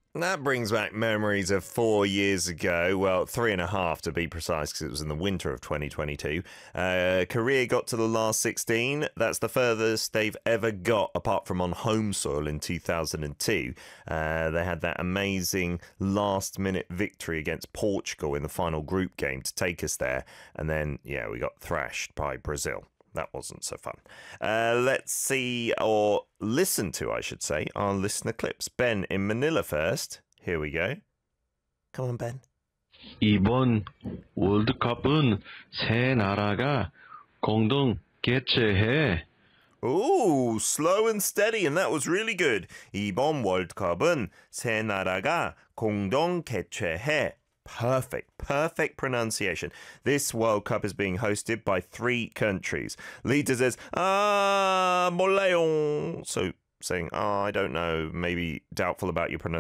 That brings back memories of 4 years ago. Well, 3.5 to be precise, because it was in the winter of 2022. Korea got to the last 16. That's the furthest they've ever got, apart from on home soil in 2002. They had that amazing last-minute victory against Portugal in the final group game to take us there. And then, yeah, we got thrashed by Brazil. That wasn't so fun. Let's see, or listen to, I should say, our listener clips. Ben in Manila first. Here we go. Come on, Ben. 이번 월드컵은 세 나라가 공동 개최해. Ooh, slow and steady, and that was really good. 이번 월드컵은 세 나라가 공동 개최해. Perfect pronunciation. This World Cup is being hosted by 3 countries. Leader says, 몰라요. So saying, I don't know, maybe doubtful about your pronunciation.